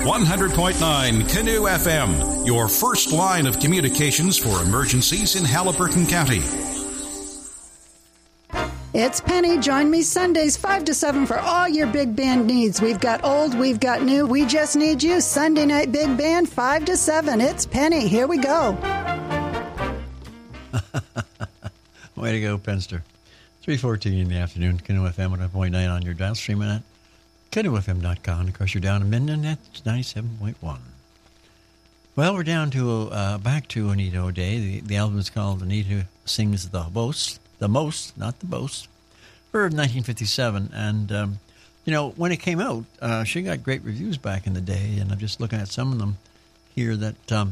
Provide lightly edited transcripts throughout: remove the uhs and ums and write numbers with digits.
100.9 Canoe FM, your first line of communications for emergencies in Haliburton County. It's Penny. Join me Sundays 5 to 7 for all your big band needs. We've got old, we've got new. We just need you. Sunday night big band 5 to 7. It's Penny. Here we go. Way to go, Penster. 3:14 in the afternoon. Canoe FM 100.9 on your dial. Streaming at canoefm.com. Of course, you're down in Minden at 97.1. Well, we're down to back to Anita O'Day. The album is called Anita Sings the Most, not the boast, for 1957. And, when it came out, she got great reviews back in the day. And I'm just looking at some of them here that,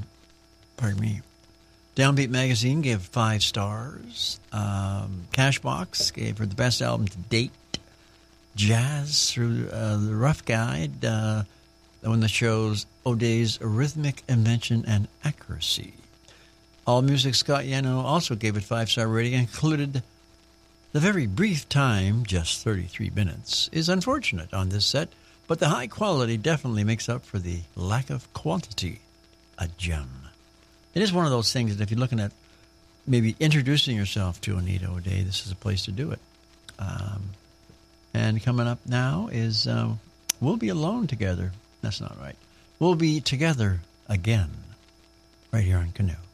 Downbeat Magazine gave 5 stars. Cashbox gave her the best album to date. Jazz through the Rough Guide, the one that shows O'Day's rhythmic invention and accuracy. All Music Scott Yano also gave it 5-star rating and included the very brief time, just 33 minutes, is unfortunate on this set, but the high quality definitely makes up for the lack of quantity. A gem. It is one of those things that if you're looking at maybe introducing yourself to Anita O'Day, this is a place to do it. And coming up now is We'll Be Alone Together. That's not right. We'll Be Together Again, right here on Canoe.